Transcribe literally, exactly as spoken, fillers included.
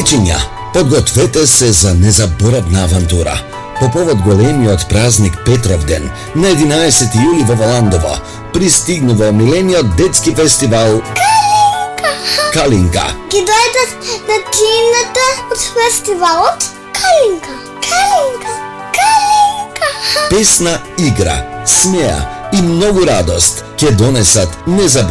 Момчиња, подгответе се за незаборавна авантура. По повод големиот празник Петровден, на единаесети јули во Валандово, пристигнува омилениот детски фестивал Калинка. Калинка. Ги дојдат на киното од фестивалот Калинка. Калинка. Калинка. Песна, игра, смеа и многу радост ќе донесат незаборавна